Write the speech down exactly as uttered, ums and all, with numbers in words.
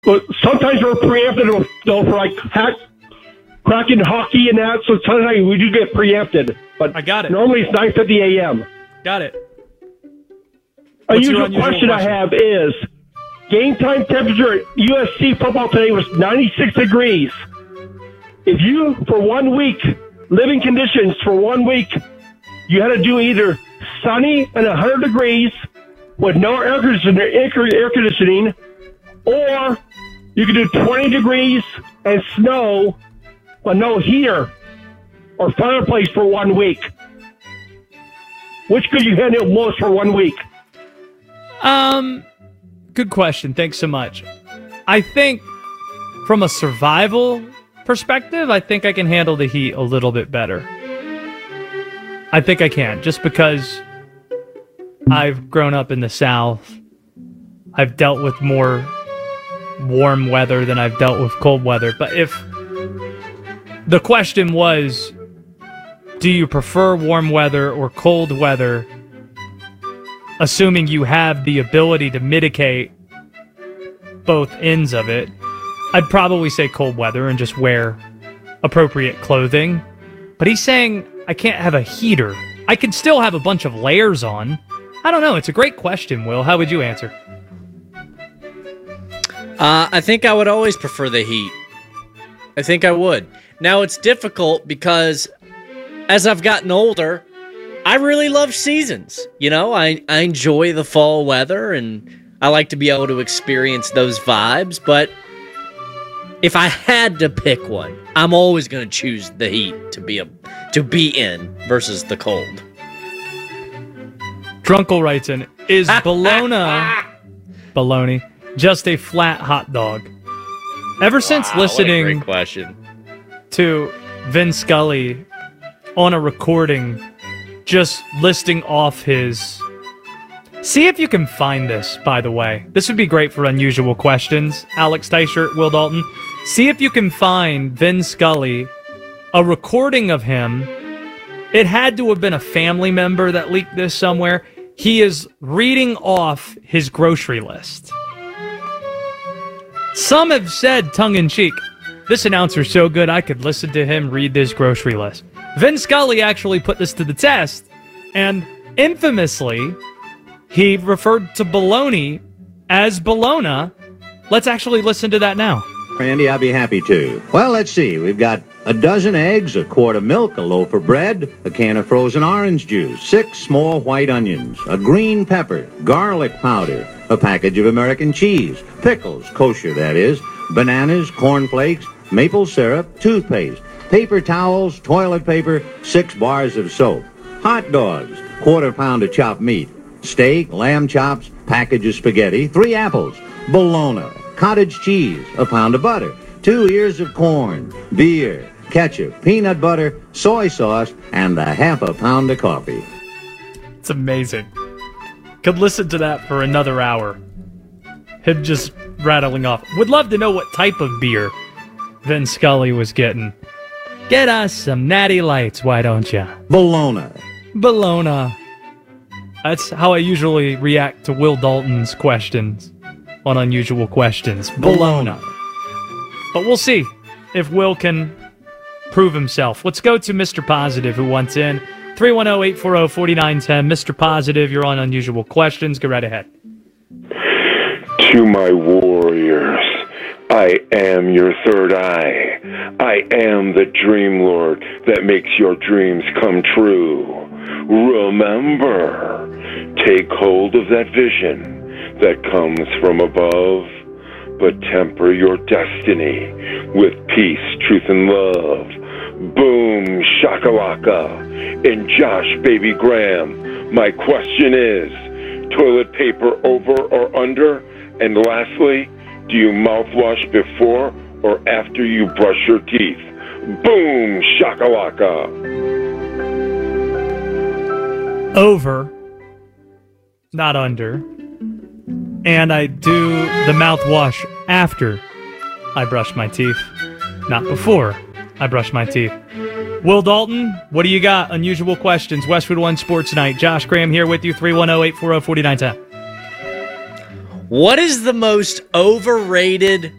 but sometimes we're preempted, though, for like hack, cracking hockey and that. So sometimes we do get preempted. But I got it. Normally it's nine fifty a.m. Got it. A What's usual, unusual question, question I have is, game time temperature at U S C football today was ninety-six degrees. If you, for one week, living conditions for one week, you had to do either sunny and one hundred degrees with no air conditioning, air conditioning, or you could do twenty degrees and snow, but no heater or fireplace for one week. Which could you handle most for one week? Um, good question. Thanks so much. I think from a survival perspective, I think I can handle the heat a little bit better. I think I can, just because I've grown up in the South. I've dealt with more warm weather than I've dealt with cold weather. But if the question was, do you prefer warm weather or cold weather, assuming you have the ability to mitigate both ends of it, I'd probably say cold weather and just wear appropriate clothing. But he's saying I can't have a heater. I could still have a bunch of layers on. I don't know. It's a great question, Will. How would you answer? Uh, I think I would always prefer the heat. I think I would. Now, it's difficult because as I've gotten older, I really love seasons. You know, I, I enjoy the fall weather, and I like to be able to experience those vibes. But if I had to pick one, I'm always going to choose the heat to be a to be in versus the cold. Drunkle writes in, is bologna, bologna, just a flat hot dog? Ever since Wow, listening what a great question. to Vin Scully on a recording, just listing off his... See if you can find this, by the way. This would be great for unusual questions. Alex Teichert, Will Dalton. See if you can find Vin Scully, a recording of him. It had to have been a family member that leaked this somewhere. He is reading off his grocery list. Some have said, tongue-in-cheek, this announcer's so good I could listen to him read this grocery list. Vin Scully actually put this to the test, and infamously, he referred to bologna as bologna. Let's actually listen to that now. Randy, I'll be happy to. Well, let's see. We've got a dozen eggs, a quart of milk, a loaf of bread, a can of frozen orange juice, six small white onions, a green pepper, garlic powder, a package of American cheese, pickles, kosher that is, bananas, cornflakes, maple syrup, toothpaste, paper towels, toilet paper, six bars of soap, hot dogs, quarter pound of chopped meat, steak, lamb chops, package of spaghetti, three apples, bologna, cottage cheese, a pound of butter, two ears of corn, beer, ketchup, peanut butter, soy sauce, and a half a pound of coffee. It's amazing. Could listen to that for another hour. Him just rattling off. Would love to know what type of beer Vin Scully was getting. Get us some Natty Lights, why don't ya? Bologna. Bologna. That's how I usually react to Will Dalton's questions on Unusual Questions. Bologna. But we'll see if Will can prove himself. Let's go to Mister Positive, who wants in. three one zero, eight four zero, four nine one zero. Mister Positive, you're on Unusual Questions. Go right ahead. To my warriors, I am your third eye. I am the Dream Lord that makes your dreams come true. Remember, take hold of that vision that comes from above, but temper your destiny with peace, truth, and love. Boom, shakalaka. And Josh Baby Graham, my question is, toilet paper over or under? And lastly, do you mouthwash before or after you brush your teeth? Boom, shakalaka. Over, not under. And I do the mouthwash after I brush my teeth, not before I brush my teeth. Will Dalton, what do you got? Unusual Questions, Westwood One Sports Night. Josh Graham here with you, three one zero, eight four zero, four nine one zero. What is the most overrated